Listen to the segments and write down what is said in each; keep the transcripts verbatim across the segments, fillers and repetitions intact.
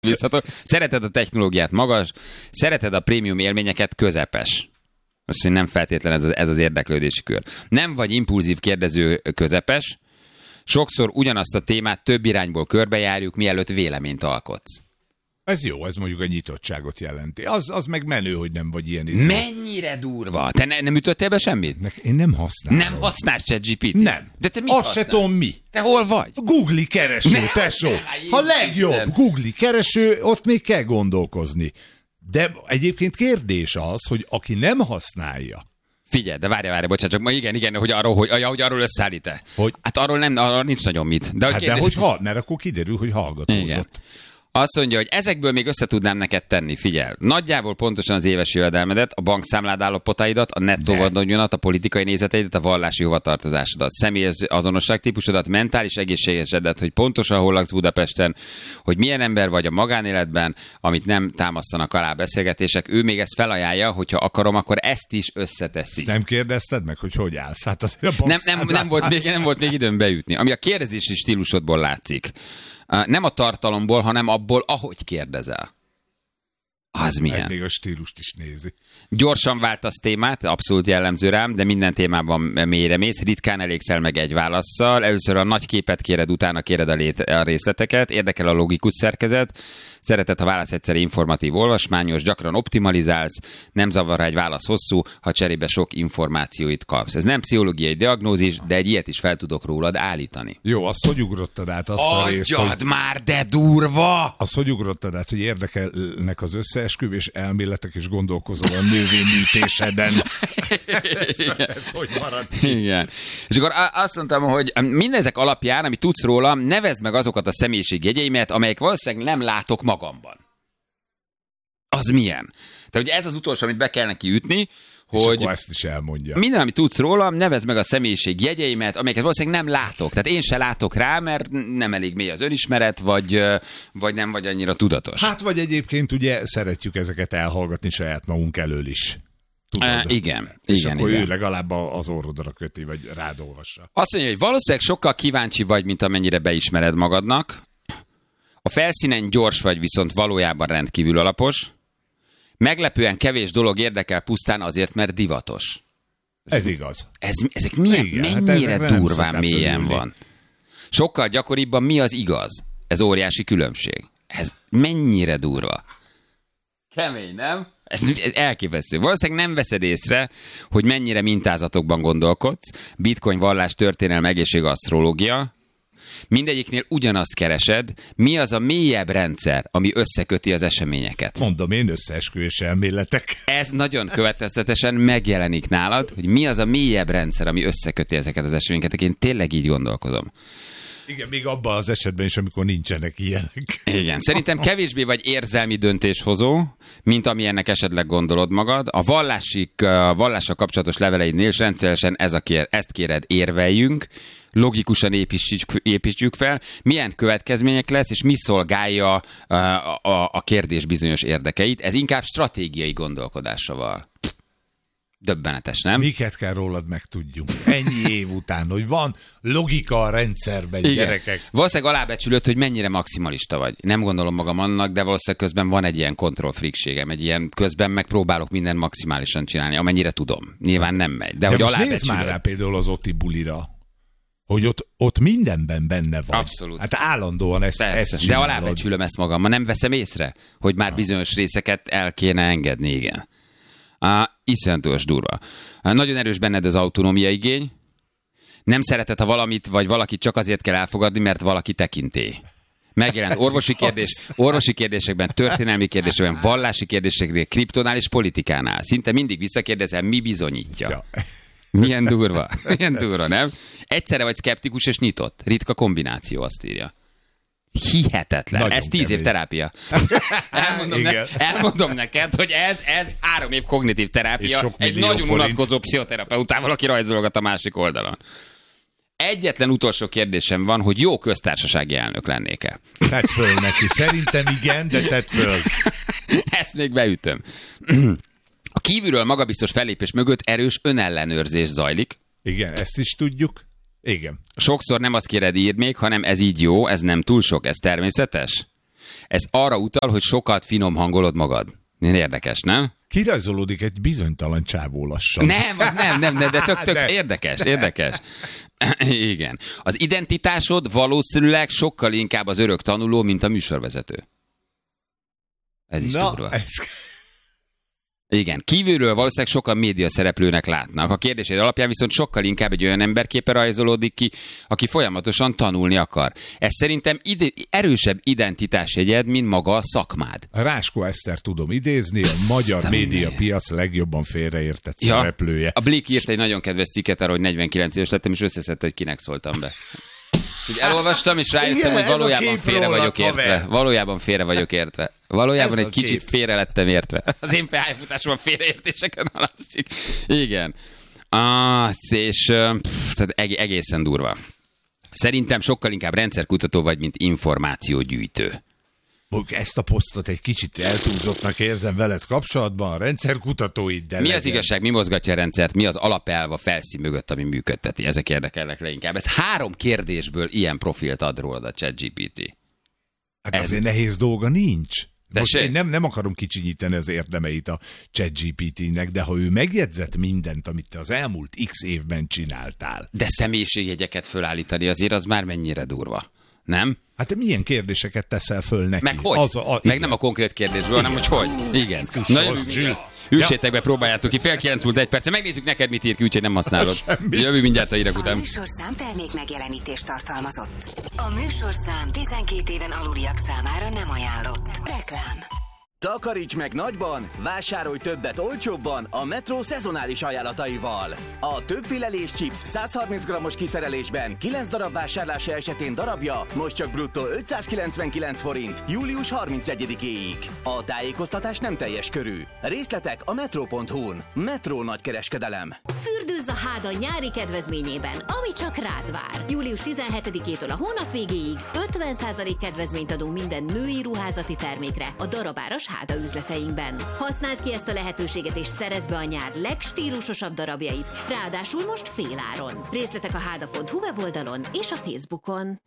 Bízható. Szereted a technológiát magas, szereted a prémium élményeket közepes. Azt mondja, nem feltétlen ez az, ez az érdeklődési kör. Nem vagy impulzív kérdező közepes, sokszor ugyanazt a témát több irányból körbejárjuk, mielőtt véleményt alkotsz. Ez jó, ez mondjuk a nyitottságot jelenti. Az, az meg menő, hogy nem vagy ilyen izé. Mennyire durva? Te ne, nem ütöttél be semmit? Én nem használom. Nem használsz ChatGPT-t? Nem. De te mit Azt használsz? se tudom mi. Te hol vagy? A Google kereső, Ne, tesó. ne, Ha legjobb Isten. Google kereső, ott még kell gondolkozni. De egyébként kérdés az, hogy aki nem használja, Figyelj, de várj, várj, bocsánat, csak ma igen, igen, hogy arról, hogy, ja, hogy arról összeállít-e. Hogy? Hát arról nem, arról nincs nagyon mit. De, a hát kérdés... de hogy ha, mert akkor kiderül, hogy hallgatózott. Igen. Azt mondja, hogy ezekből még össze tudnám neked tenni, figyelj. Nagyjából pontosan az éves jövedelmedet, a bankszámlád állapotaidat, a nettó vagyonodat, a politikai nézeteidet, a vallási hovatartozásodat, személyes azonosságtípusodat, mentális egészségesedet, hogy pontosan hol laksz Budapesten, hogy milyen ember vagy a magánéletben, amit nem támasztanak alá beszélgetések. Ő még ezt felajánlja, hogyha akarom, akkor ezt is összeteszi. Nem kérdezted meg, hogy hogy állsz? Hát azért a Nem, nem, nem, volt még, nem volt még időm beütni. Ami a kérdezési stílusodból látszik. Nem a tartalomból, hanem abból, ahogy kérdezel. Az milyen? Még a stílust is nézi. Gyorsan váltasz témát, abszolút jellemző rám, de minden témában mélyre mész, ritkán elégszel meg egy válasszal, először a nagy képet kéred, utána kéred a, lét- a részleteket, érdekel a logikus szerkezet, szereted, ha válasz egyszerű, informatív, olvasmányos, gyakran optimalizálsz, nem zavar, egy válasz hosszú, ha cserébe sok információit kapsz. Ez nem pszichológiai diagnózis, de egy ilyet is fel tudok rólad állítani. Jó, azt hogy ugrottad át azt a részt, Adjad hogy... már, de durva! Azt hogy ugrottad át, hogy érdekelnek az összeesküvés elméletek, és gondolkozol a növényműtéseden. Igen. Ez hogy maradt? Igen. És akkor azt mondtam, hogy mindezek alapján, amit tudsz rólam, nevezd meg azokat a személyiségjegyeimet, amelyek valószínűleg nem látok magamban. Az milyen? Tehát ugye ez az utolsó, amit be kell neki ütni, És hogy akkor ezt is elmondja. minden, amit tudsz rólam, nevezd meg a személyiségjegyeimet, amelyeket valószínűleg nem látok. Tehát én se látok rá, mert nem elég mély az önismeret, vagy, vagy nem vagy annyira tudatos. Hát vagy egyébként ugye szeretjük ezeket elhallgatni saját magunk elől is. Tudod? Uh, igen, És igen, akkor igen. ő legalább az orrodra köti, vagy rád olvassa. Azt mondja, hogy valószínűleg sokkal kíváncsi vagy, mint amennyire beismered magadnak. A felszínen gyors vagy, viszont valójában rendkívül alapos. Meglepően kevés dolog érdekel pusztán azért, mert divatos. Ez, ez igaz. Ez, ezek milyen, Igen, mennyire hát durván mélyen van. Sokkal gyakoribban mi az igaz? Ez óriási különbség. Ez mennyire durva. Kemény, nem? Ez elképesztő. Valószínűleg nem veszed észre, hogy mennyire mintázatokban gondolkodsz. Bitcoin, vallás, történelem, egészség, asztrológia. Mindegyiknél ugyanazt keresed, mi az a mélyebb rendszer, ami összeköti az eseményeket. Mondom én, összeesküvés elméletek. Ez nagyon következetesen megjelenik nálad, hogy mi az a mélyebb rendszer, ami összeköti ezeket az eseményeket. Én tényleg így gondolkozom. Igen, még abban az esetben is, amikor nincsenek ilyenek. Igen, szerintem kevésbé vagy érzelmi döntéshozó, mint amilyennek esetleg gondolod magad. A vallásik, a vallással kapcsolatos leveleidnél is rendszeresen ez a kér, ezt kéred, érveljünk, logikusan építsük, építsük fel, milyen következmények lesz, és mi szolgálja a, a, a kérdés bizonyos érdekeit. Ez inkább stratégiai gondolkodással. Döbbenetes, nem? Miket kell rólad megtudjunk? Ennyi év után, hogy van logika a rendszerben, igen. Gyerekek. Valószínűleg alábecsülöd, hogy mennyire maximalista vagy. Nem gondolom magam annak, de valószínűleg közben van egy ilyen kontrollfrikségem, egy ilyen közben megpróbálok mindent maximálisan csinálni, amennyire tudom. Nyilván nem megy. De, de hogy most nézd alábecsülöd. már rá például az Oti bulira, hogy ott, ott mindenben benne vagy. Abszolút. Hát állandóan ezt, Persze, ezt de alábecsülöm ezt magam. Ma nem veszem észre, hogy már bizonyos részeket el kéne engedni, igen. Uh, iszonyatos durva. Uh, nagyon erős benned az autonómia igény. Nem szereted, ha valamit vagy valakit csak azért kell elfogadni, mert valaki tekintély. Megjelent orvosi kérdés, orvosi kérdésekben, történelmi kérdésekben, vallási kérdésekben, kriptonál és politikánál. Szinte mindig visszakérdezel, mi bizonyítja. Ja. Milyen durva. Milyen durva, nem? Egyszerre vagy szkeptikus és nyitott. Ritka kombináció, azt írja. Hihetetlen. Nagyon ez tíz kemény. év terápia. elmondom, ne, elmondom neked, hogy ez, ez három év kognitív terápia egy nagyon forint. unatkozó pszichoterapeutával, aki rajzolgat a másik oldalon. Egyetlen utolsó kérdésem van, hogy jó köztársasági elnök lennék-e? Tedd föl neki. Szerintem igen, de tedd föl. Ezt még beütöm. A kívülről magabiztos fellépés mögött erős önellenőrzés zajlik. Igen, ezt is tudjuk. Igen. Sokszor nem azt kéred, írd még, hanem ez így jó, ez nem túl sok, ez természetes. Ez arra utal, hogy sokat finom hangolod magad. Érdekes, nem? Kirajzolódik egy bizonytalan csávó lassan. Nem, az nem, nem, nem, de tök, tök de. érdekes, érdekes. Igen. Az identitásod valószínűleg sokkal inkább az örök tanuló, mint a műsorvezető. Ez is Na, durva. Ez... Igen, kívülről valószínűleg sokan média szereplőnek látnak. A kérdésed alapján viszont sokkal inkább egy olyan emberképe rajzolódik ki, aki folyamatosan tanulni akar. Ez szerintem ide- erősebb identitásjegyed, mint maga a szakmád. A Ráskó Eszter tudom idézni, a magyar médiapiac legjobban félreértett ja, szereplője. A Blik írt egy nagyon kedves cikket arra, hogy negyvenkillenc éves lettem, és összeszedte, hogy kinek szóltam be. Úgy elolvastam, és rájöttem, hogy valójában félre vagyok értve. Valójában félre vagyok értve. Valójában egy kicsit félre lettem értve. Az én pályafutásomban félreértéseken alapszik. Igen. Ah, és pff, tehát egészen durva. Szerintem sokkal inkább rendszerkutató vagy, mint információgyűjtő. Ezt a posztot egy kicsit eltúlzottnak érzem veled kapcsolatban, a rendszerkutatóid, de Mi legyen. az igazság, mi mozgatja a rendszert, mi az alapelv a felszín mögött, ami működteti? Ezek érdekelnek leginkább. Ez három kérdésből ilyen profilt ad rólad a ChatGPT. Hát Ez... azért nehéz dolga nincs. Most se... én nem, nem akarom kicsinyíteni az érdemeit a ChatGPT-nek, de ha ő megjegyzett mindent, amit te az elmúlt x évben csináltál. De személyiségjegyeket fölállítani azért az már mennyire durva, nem? Hát te milyen kérdéseket teszel föl neki? Meg hogy? Az a, a, Meg nem a konkrét kérdésből, hanem hogy hogy? Igen. Na, jövő, üssétek be, próbáljátok ki. Fél kilenc múlt egy perce. Megnézzük neked, mit ír ki, úgyhogy nem használod. Jövő mindjárt a hírek után. A műsorszám termék megjelenítést tartalmazott. A műsorszám tizenkét éven aluliak számára nem ajánlott. Reklám. Takaríts meg nagyban, vásárolj többet olcsóbban a Metro szezonális ajánlataival. A többfélelés chips száz harminc grammos kiszerelésben kilenc darab vásárlása esetén darabja most csak bruttó ötszázkilencvenkilenc forint július harmincegyedikéig. A tájékoztatás nem teljes körű. Részletek a metro pont hu-n. Metro nagykereskedelem. Fürdőzz a Háda nyári kedvezményében, ami csak rád vár. július tizenhetedikétől a hónap végéig ötven százalék kedvezményt adunk minden női ruházati termékre a darabáras Háda üzleteinkben. Használd ki ezt a lehetőséget és szerezd be a nyár legstílusosabb darabjait, ráadásul most féláron. Részletek a háda pont hu weboldalon és a Facebookon.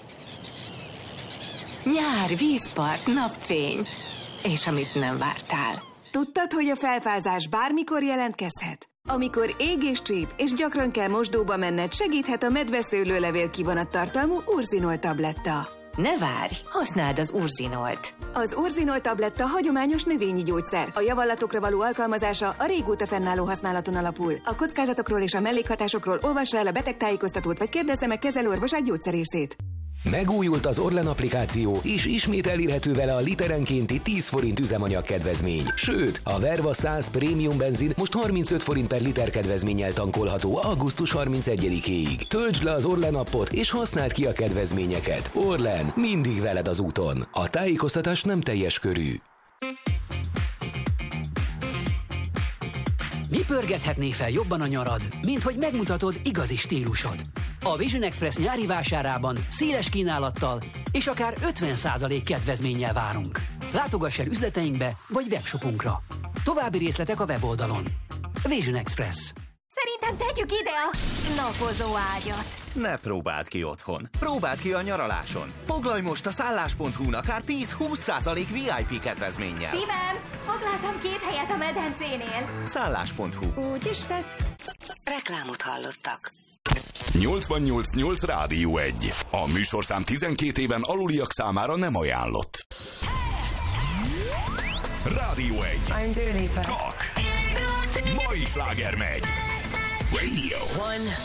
Nyár, vízpart, napfény. És amit nem vártál. Tudtad, hogy a felfázás bármikor jelentkezhet? Amikor ég és csíp, és gyakran kell mosdóba menned, segíthet a medveszőlőlevél kivonat tartalmú Urzinol tabletta. Ne várj, használd az Urzinolt. Az Urzinol tabletta hagyományos növényi gyógyszer. A javallatokra való alkalmazása a régóta fennálló használaton alapul. A kockázatokról és a mellékhatásokról olvassa el a betegtájékoztatót, vagy kérdezze meg kezelőorvosát gyógyszerészét. Megújult az Orlen applikáció, és ismét elérhető vele a literenkénti tíz forint üzemanyag kedvezmény. Sőt, a Verva száz prémium benzin most harmincöt forint per liter kedvezménnyel tankolható augusztus harmincegyedikéig. Töltsd le az Orlen appot, és használd ki a kedvezményeket. Orlen, mindig veled az úton. A tájékoztatás nem teljes körű. Mi pörgethetné fel jobban a nyarad, mint hogy megmutatod igazi stílusod? A Vision Express nyári vásárában széles kínálattal és akár ötven százalék kedvezménnyel várunk. Látogass el üzleteinkbe vagy webshopunkra. További részletek a weboldalon. Vision Express. Szerintem tegyük ide a napozó ágyat. Ne próbáld ki otthon. Próbáld ki a nyaraláson. Foglalj most a szállás pont hu-n akár tíz-húsz százalék vé i pé kedvezménnyel. Szívem, foglaltam két helyet a medencénél. szállás pont hu. Úgy is tett. Reklámot hallottak. nyolcvannyolc nyolc Rádió egy. A műsorszám tizenkét éven aluliak számára nem ajánlott. Rádió egy. I'm Dua Lipa. Csak mai sláger megy. Radio. One.